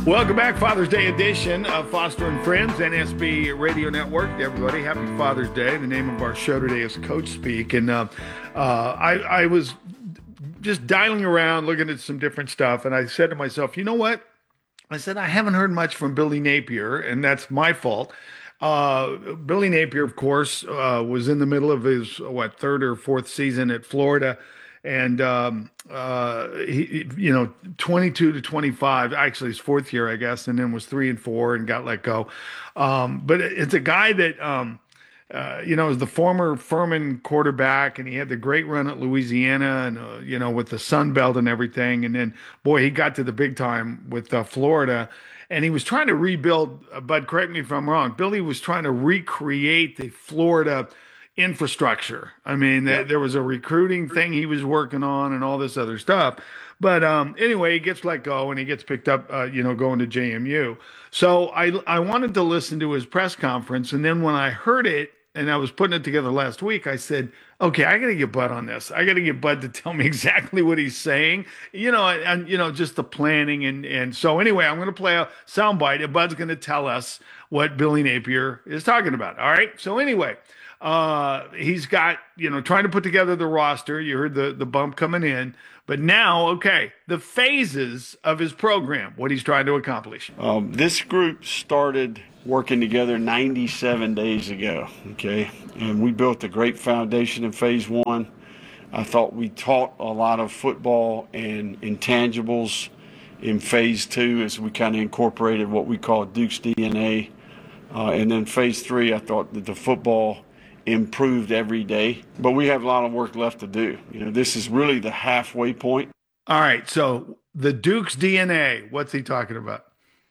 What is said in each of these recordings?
Welcome back, Father's Day edition of Foster and Friends, NSB Radio Network. Everybody, happy Father's Day. The name of our show today is Coach Speak. And I was just dialing around, looking at some different stuff, and I said to myself, you know what? I said, I haven't heard much from Billy Napier, and that's my fault. Billy Napier, of course, was in the middle of his, third or fourth season at Florida. And he, 22 to 25, actually his fourth year, I guess, and then was 3-4 and got let go. But it's a guy that, is the former Furman quarterback, and he had the great run at Louisiana and, with the Sun Belt and everything. And then, boy, he got to the big time with Florida. And he was trying to rebuild, Bud, correct me if I'm wrong, Billy was trying to recreate the Florida infrastructure. I mean, there was a recruiting thing he was working on and all this other stuff. But anyway, he gets let go and he gets picked up, going to JMU. So I wanted to listen to his press conference. And then when I heard it and I was putting it together last week, I said, okay, I got to get Bud on this. I got to get Bud to tell me exactly what he's saying, and just the planning. And so anyway, I'm going to play a soundbite and Bud's going to tell us what Billy Napier is talking about. All right. So anyway, he's got, trying to put together the roster. You heard the bump coming in, but now, okay, the phases of his program, what he's trying to accomplish. This group started working together 97 days ago, okay? And we built a great foundation in phase one. I thought we taught a lot of football and intangibles in phase two as we kind of incorporated what we call Duke's DNA. And then phase three, I thought that the football improved every day, but we have a lot of work left to do. This is really the halfway point. All right, so the Duke's DNA, what's he talking about?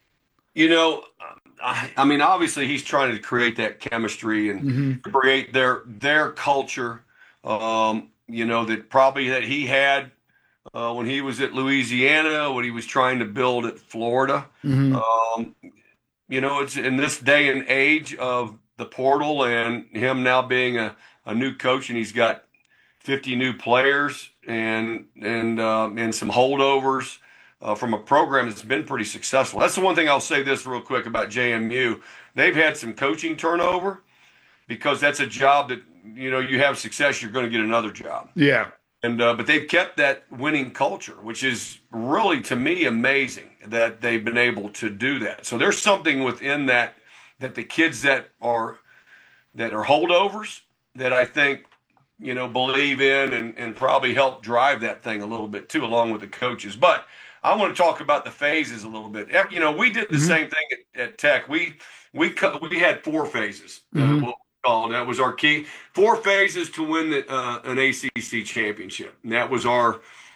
I mean, obviously he's trying to create that chemistry and create their culture, that probably that he had when he was at Louisiana, what he was trying to build at Florida. It's in this day and age of the portal and him now being a new coach, and he's got 50 new players and some holdovers from a program that's been pretty successful. That's the one thing I'll say this real quick about JMU. They've had some coaching turnover because that's a job that, you have success, you're going to get another job. Yeah. And but they've kept that winning culture, which is really, to me, amazing that they've been able to do that. So there's something within that the kids that are holdovers that I think, believe in and probably help drive that thing a little bit too, along with the coaches. But I want to talk about the phases a little bit. We did the same thing at Tech. We had 4 phases. That was our key. 4 phases to win an ACC championship. And that was our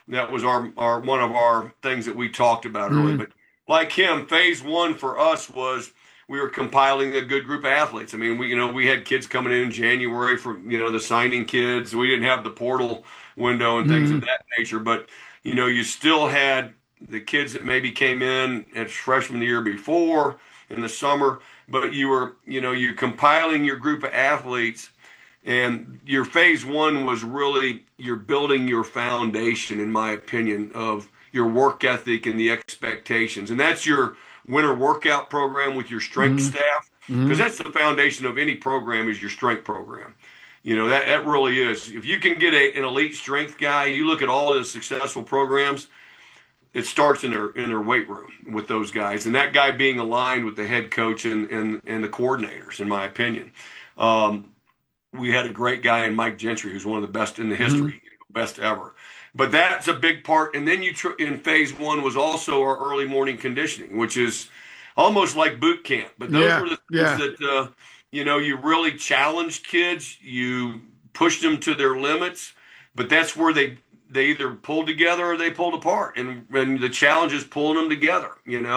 one of our things that we talked about earlier. But like him, phase 1 for us was we were compiling a good group of athletes. I mean, we had kids coming in January for, the signing kids. We didn't have the portal window and things of that nature, but, you still had the kids that maybe came in as freshmen the year before in the summer, but you're compiling your group of athletes, and your phase 1 was really, you're building your foundation, in my opinion, of your work ethic and the expectations. And that's your winter workout program with your strength staff, because that's the foundation of any program, is your strength program. That really is. If you can get an elite strength guy, you look at all the successful programs, it starts in their weight room with those guys, and that guy being aligned with the head coach and the coordinators, in my opinion. We had a great guy in Mike Gentry, who's one of the best in the history, best ever. But that's a big part. And then in phase 1 was also our early morning conditioning, which is almost like boot camp. But those were the things that, you really challenged kids. You pushed them to their limits. But that's where they either pulled together or they pulled apart. And the challenge is pulling them together,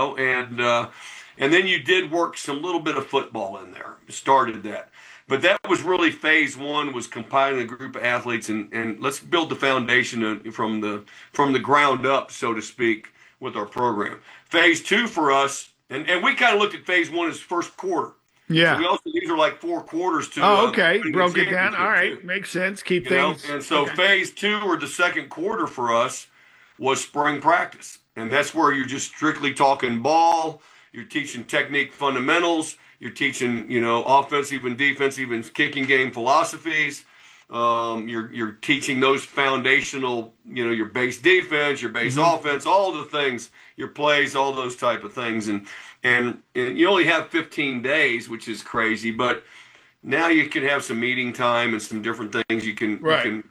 and then you did work some little bit of football in there. Started that. But that was really phase 1, was compiling a group of athletes and let's build the foundation from the ground up, so to speak, with our program. Phase 2 for us, and we kind of looked at phase 1 as first quarter. Yeah. So these are like 4 quarters to. Oh, okay. Broke it down. All right. Makes sense. Keep things. And so phase 2, or the second quarter for us, was spring practice. And that's where you're just strictly talking ball. You're teaching technique fundamentals. You're teaching, offensive and defensive and kicking game philosophies. You're teaching those foundational, your base defense, your base offense, all the things, your plays, all those type of things. And you only have 15 days, which is crazy, but now you can have some meeting time and some different things Right.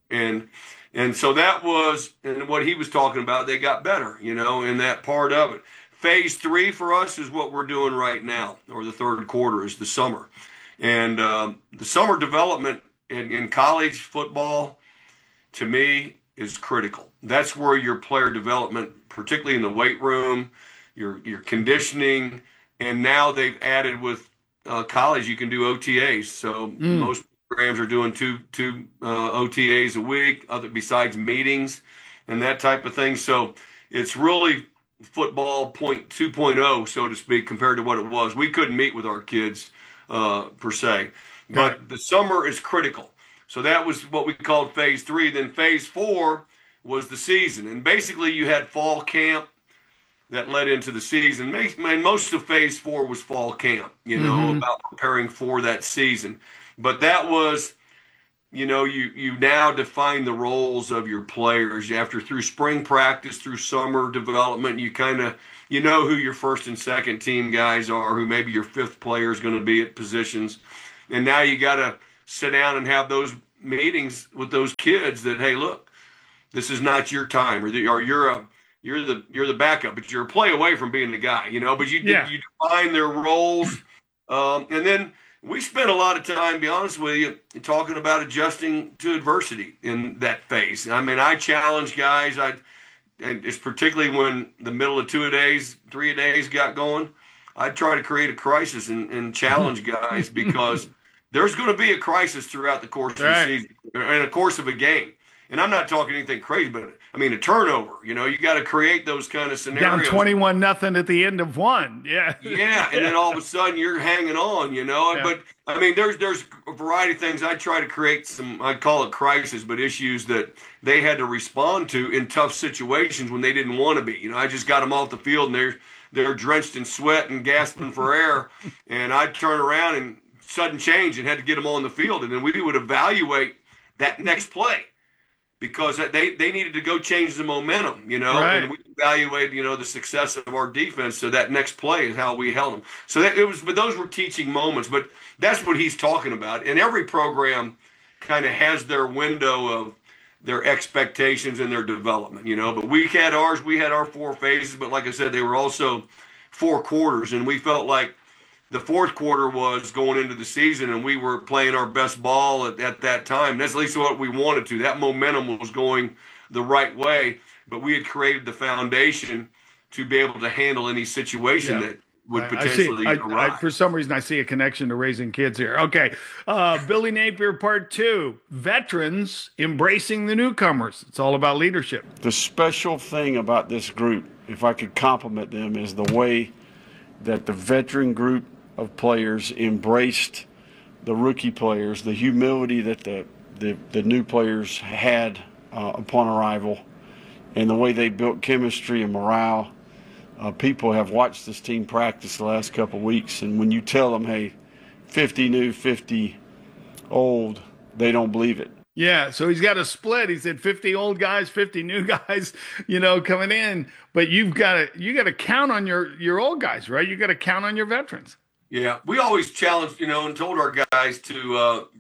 and so that was, and what he was talking about, they got better, in that part of it. Phase 3 for us is what we're doing right now, or the third quarter is the summer. And the summer development in college football, to me, is critical. That's where your player development, particularly in the weight room, your conditioning, and now they've added with college, you can do OTAs. So Mm. most programs are doing two OTAs a week, other besides meetings and that type of thing. So it's really football 2.0, so to speak, compared to what it was. We couldn't meet with our kids per se, Okay. but the summer is critical. So that was what we called phase 3. Then phase 4 was the season, and basically you had fall camp that led into the season. And most of phase 4 was fall camp, Hmm. about preparing for that season. But that was, you now define the roles of your players after through spring practice, through summer development. You kind of, who your first and second team guys are, who maybe your fifth player is going to be at positions. And now you got to sit down and have those meetings with those kids that, hey, look, this is not your time, or you're the backup, but you're a play away from being the guy, But Yeah. you define their roles, and then we spent a lot of time, to be honest with you, talking about adjusting to adversity in that phase. I mean, I challenge guys. And it's particularly when the middle of 2 days, 3 days got going. I try to create a crisis and challenge guys because there's going to be a crisis throughout the course of the Right. season and the course of a game. And I'm not talking anything crazy, but I mean a turnover. You got to create those kind of Down scenarios. 21-0 at the end of one. Yeah. Yeah, and then all of a sudden you're hanging on. Yeah. But I mean, there's a variety of things. I try to create some, I call it crisis, but issues that they had to respond to in tough situations when they didn't want to be. I just got them off the field and they're drenched in sweat and gasping for air, and I'd turn around and sudden change and had to get them on the field, and then we would evaluate that next play because they needed to go change the momentum, Right. and we evaluate, the success of our defense. So that next play is how we held them. So but those were teaching moments, but that's what he's talking about. And every program kind of has their window of their expectations and their development, but we had ours, we had our 4 phases, but like I said, they were also 4 quarters. And we felt like the fourth quarter was going into the season and we were playing our best ball at that time. That's at least what we wanted to. That momentum was going the right way, but we had created the foundation to be able to handle any situation Yeah. that would I see. potentially For arise. some reason, I see a connection to raising kids here. Okay. Billy Napier, part 2, veterans embracing the newcomers. It's all about leadership. The special thing about this group, if I could compliment them, is the way that the veteran group of players embraced the rookie players, the humility that the new players had upon arrival, and the way they built chemistry and morale. People have watched this team practice the last couple of weeks, and when you tell them, hey, 50 new, 50 old, they don't believe it. Yeah, so he's got a split. He said 50 old guys, 50 new guys, coming in. But you got to count on your old guys, right? You got to count on your veterans. Yeah, we always challenged, and told our guys to,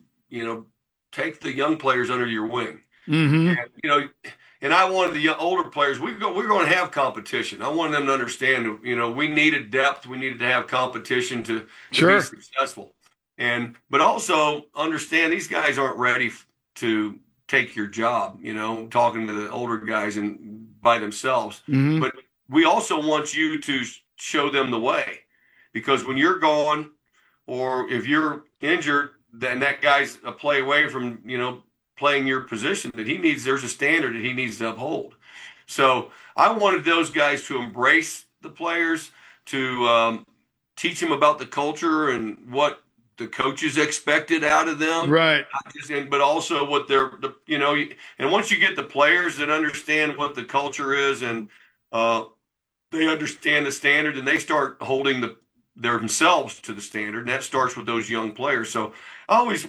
take the young players under your wing. Hmm. And, and I wanted the older players. We're going to have competition. I wanted them to understand. We needed depth. We needed to have competition to be Sure. successful. But also understand these guys aren't ready to take your job. Talking to the older guys and by themselves. Hmm. But we also want you to show them the way, because when you're gone, or if you're injured, then that guy's a play away from playing your position that there's a standard that he needs to uphold. So I wanted those guys to embrace the players, to teach them about the culture and what the coaches expected out of them, Right. but also what and once you get the players that understand what the culture is and they understand the standard and they start holding themselves to the standard. And that starts with those young players. So I always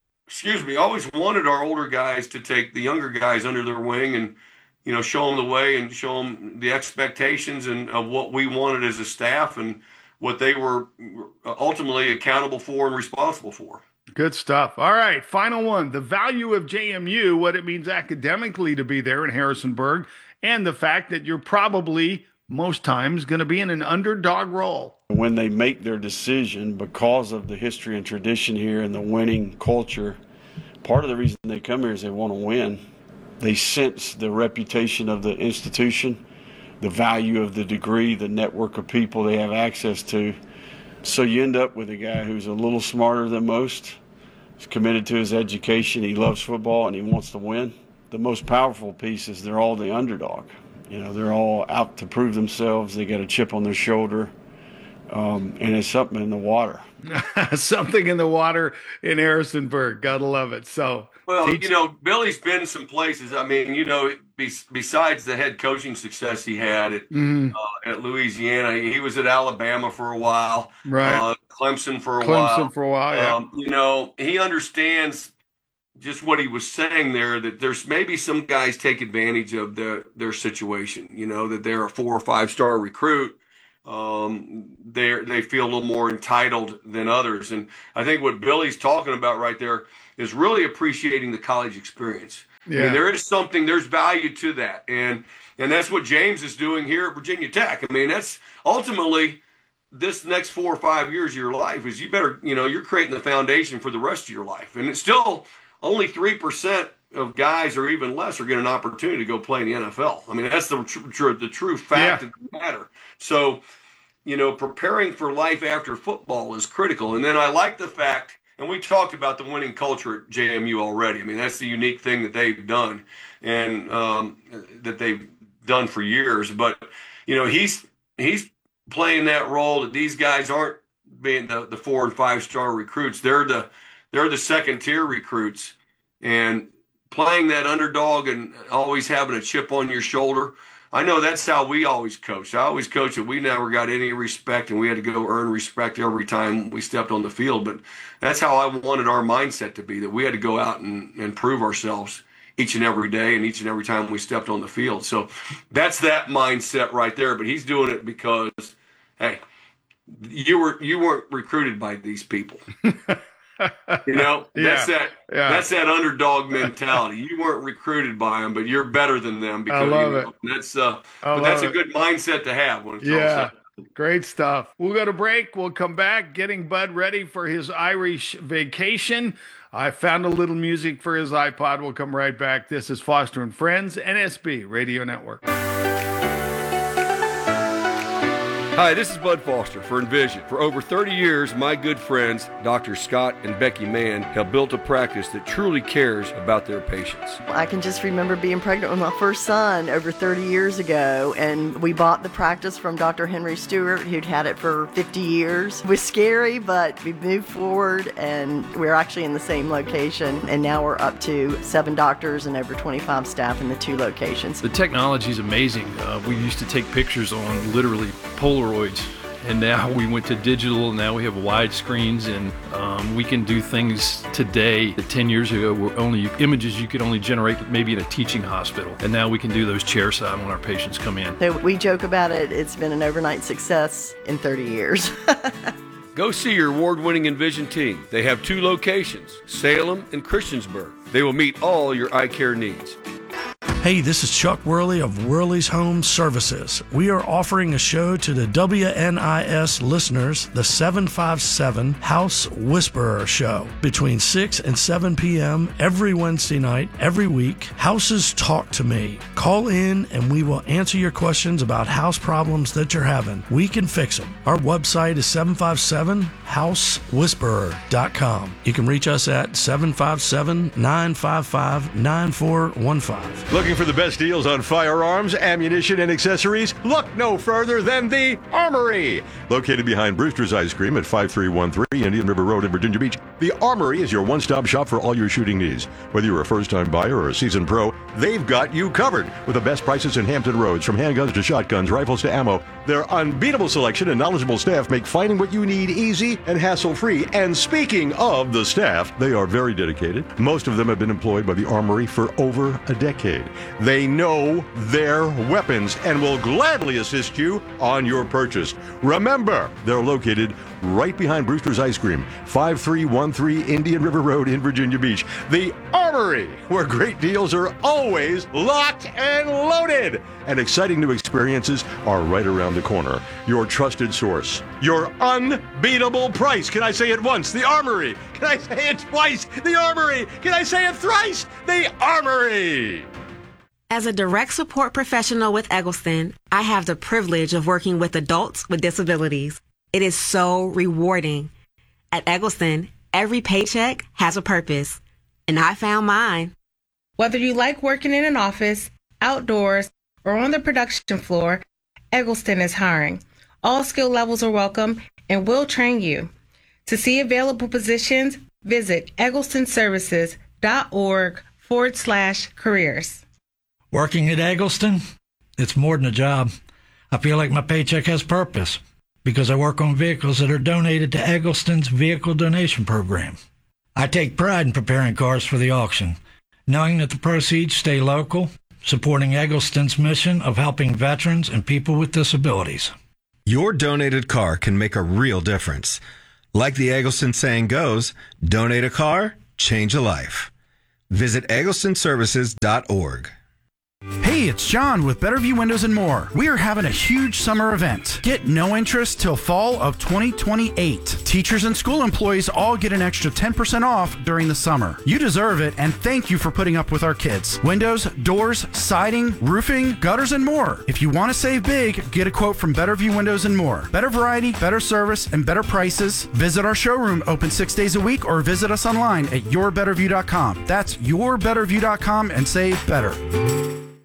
wanted our older guys to take the younger guys under their wing and, show them the way and show them the expectations and of what we wanted as a staff and what they were ultimately accountable for and responsible for. Good stuff. All right, final one. The value of JMU, what it means academically to be there in Harrisonburg, and the fact that you're probably most times going to be in an underdog role. When they make their decision because of the history and tradition here and the winning culture, part of the reason they come here is they want to win. They sense the reputation of the institution, the value of the degree, the network of people they have access to. So you end up with a guy who's a little smarter than most, he's committed to his education, he loves football, and he wants to win. The most powerful piece is they're all the underdog. They're all out to prove themselves. They got a chip on their shoulder, and it's something in the water. Something in the water in Harrisonburg. Gotta love it. So, well, Billy's been some places. I mean, besides the head coaching success he had at Louisiana, he was at Alabama for a while, right? Clemson for a while. Yeah. He understands just what he was saying there, that there's maybe some guys take advantage of their situation, that they're a 4 or 5 star recruit. They feel a little more entitled than others. And I think what Billy's talking about right there is really appreciating the college experience. Yeah. I mean, there's value to that. And that's what James is doing here at Virginia Tech. I mean, that's ultimately this next 4 or 5 years of your life is you're creating the foundation for the rest of your life. And it's still only 3% of guys or even less are getting an opportunity to go play in the NFL. I mean, that's the true fact of the matter. So, preparing for life after football is critical. And then I like the fact, and we talked about the winning culture at JMU already. I mean, that's the unique thing that they've done and that they've done for years. But, he's playing that role that these guys aren't being the 4 and 5 star recruits. They're the second tier recruits, and playing that underdog and always having a chip on your shoulder. I know that's how we always coached. I always coached that we never got any respect, and we had to go earn respect every time we stepped on the field. But that's how I wanted our mindset to be, that we had to go out and prove ourselves each and every day and each and every time we stepped on the field. So that's that mindset right there. But he's doing it because, hey, you weren't recruited by these people. That's that underdog mentality. You weren't recruited by them, but you're better than them. Because, I love it. That's a good mindset to have when it's all said. Great stuff. We'll go to break. We'll come back, getting Bud ready for his Irish vacation. I found a little music for his iPod. We'll come right back. This is Foster and Friends, NSB Radio Network. Hi, this is Bud Foster for Envision. For over 30 years, my good friends, Dr. Scott and Becky Mann, have built a practice that truly cares about their patients. I can just remember being pregnant with my first son over 30 years ago, and we bought the practice from Dr. Henry Stewart, who'd had it for 50 years. It was scary, but we moved forward, and we're actually in the same location, and now we're up to 7 doctors and over 25 staff in the 2 locations. The technology is amazing. We used to take pictures on literally Polaroids, and now we went to digital, and now we have wide screens, and we can do things today that 10 years ago were only images you could only generate maybe in a teaching hospital, and now we can do those chairside when our patients come in. So we joke about it. It's been an overnight success in 30 years. Go see your award-winning Envision team. They have 2 locations, Salem and Christiansburg. They will meet all your eye care needs. Hey, this is Chuck Worley of Worley's Home Services. We are offering a show to the WNIS listeners, the 757 House Whisperer Show, between 6 and 7 p.m. every Wednesday night, every week. Houses talk to me. Call in and we will answer your questions about house problems that you're having. We can fix them. Our website is 757housewhisperer.com. You can reach us at 757-955-9415. Looking for the best deals on firearms, ammunition, and accessories? Look no further than the Armory. Located behind Brewster's Ice Cream at 5313 Indian River Road in Virginia Beach, the Armory is your one-stop shop for all your shooting needs. Whether you're a first-time buyer or a seasoned pro, they've got you covered with the best prices in Hampton Roads. From handguns to shotguns, rifles to ammo, their unbeatable selection and knowledgeable staff make finding what you need easy and hassle-free. And speaking of the staff, they are very dedicated. Most of them have been employed by the Armory for over a decade. They know their weapons and will gladly assist you on your purchase. Remember, they're located right behind Brewster's Ice Cream, 5313 Indian River Road in Virginia Beach. The Armory, where great deals are always locked and loaded. And exciting new experiences are right around the corner. Your trusted source. Your unbeatable price. Can I say it once? The Armory. Can I say it twice? The Armory. Can I say it thrice? The Armory. As a direct support professional with Eggleston, I have the privilege of working with adults with disabilities. It is so rewarding. At Eggleston, every paycheck has a purpose, and I found mine. Whether you like working in an office, outdoors, or on the production floor, Eggleston is hiring. All skill levels are welcome and will train you. To see available positions, visit egglestonservices.org/careers. Working at Eggleston, it's more than a job. I feel like my paycheck has purpose because I work on vehicles that are donated to Eggleston's vehicle donation program. I take pride in preparing cars for the auction, knowing that the proceeds stay local, supporting Eggleston's mission of helping veterans and people with disabilities. Your donated car can make a real difference. Like the Eggleston saying goes, donate a car, change a life. Visit egglestonservices.org. Hey, it's John with Better View Windows and More. We are having a huge summer event. Get no interest till fall of 2028. Teachers and school employees all get an extra 10% off during the summer. You deserve it, and thank you for putting up with our kids. Windows, doors, siding, roofing, gutters, and more. If you want to save big, get a quote from Better View Windows and More. Better variety, better service, and better prices. Visit our showroom open 6 days a week or visit us online at yourbetterview.com. That's yourbetterview.com and save better.